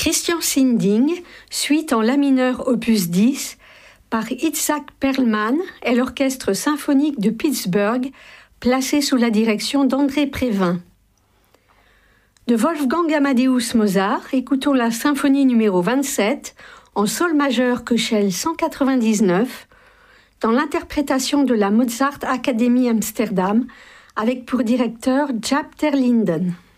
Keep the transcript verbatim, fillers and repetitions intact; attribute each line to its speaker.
Speaker 1: Christian Sinding, suite en la mineur opus dix, par Itzhak Perlman et l'Orchestre symphonique de Pittsburgh, placé sous la direction d'André Prévin. De Wolfgang Amadeus Mozart, écoutons la symphonie numéro vingt-sept, en sol majeur Köchel cent quatre-vingt-dix-neuf, dans l'interprétation de la Mozart Academy Amsterdam, avec pour directeur Jaap ter Linden.